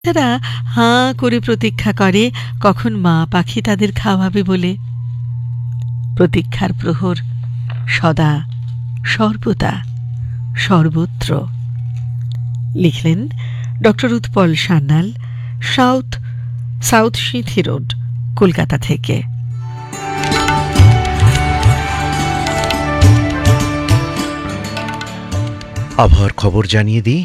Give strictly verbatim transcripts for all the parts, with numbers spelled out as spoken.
তারা হাঁ করে প্রতীক্ষা করে কখন মা পাখি তাদের খাওয়াবে বলে। প্রতীক্ষার প্রহর সদা সর্বদা সর্বত্র। লিখলেন doctor Utpal Sanyal, south south সিথি রোড, কলকাতা থেকে। আবহাওয়ার খবর জানিয়ে দিই।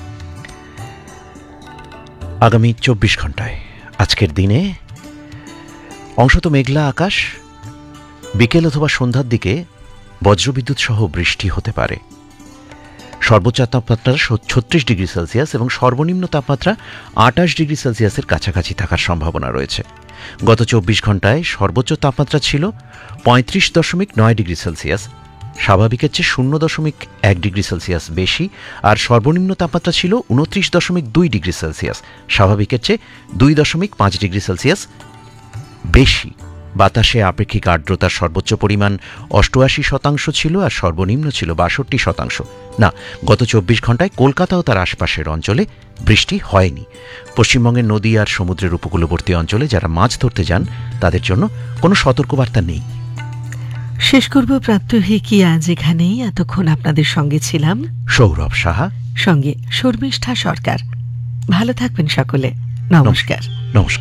আগামী চব্বিশ ঘন্টায় আজকের দিনে অংশত মেঘলা আকাশ, বিকেল অথবা সন্ধ্যার দিকে বজ্রবিদ্যুৎ সহ বৃষ্টি হতে পারে। সর্বোচ্চ তাপমাত্রা ছত্রিশ ডিগ্রি সেলসিয়াস এবং সর্বনিম্ন তাপমাত্রা আটাশ ডিগ্রি সেলসিয়াসের কাছাকাছি থাকার সম্ভাবনা রয়েছে। গত চব্বিশ ঘন্টায় সর্বোচ্চ তাপমাত্রা ছিল পঁয়ত্রিশ দশমিক নয় ডিগ্রি সেলসিয়াস, স্বাভাবিকের চেয়ে শূন্য দশমিক এক ডিগ্রি সেলসিয়াস বেশি, আর সর্বনিম্ন তাপমাত্রা ছিল উনত্রিশ দশমিক দুই ডিগ্রি সেলসিয়াস, স্বাভাবিকের চেয়ে দুই দশমিক পাঁচ ডিগ্রি সেলসিয়াস বেশি। বাতাসে আপেক্ষিক আর্দ্রতার সর্বোচ্চ পরিমাণ অষ্টআশি শতাংশ ছিল আর সর্বনিম্ন ছিল বাষট্টি শতাংশ। না, গত চব্বিশ ঘন্টায় কলকাতা ও তার আশপাশের অঞ্চলে বৃষ্টি হয়নি। পশ্চিমবঙ্গের নদী আর সমুদ্রের উপকূলবর্তী অঞ্চলে যারা মাছ ধরতে যান তাদের জন্য কোনো সতর্কবার্তা নেই। শেষ করব প্রাত্যহিকী আজ এখানেই। এতক্ষণ আপনাদের সঙ্গে ছিলাম সৌরভ সাহা, সঙ্গে শর্মিষ্ঠা সরকার। ভালো থাকবেন সকলে। নমস্কার। নমস্কার।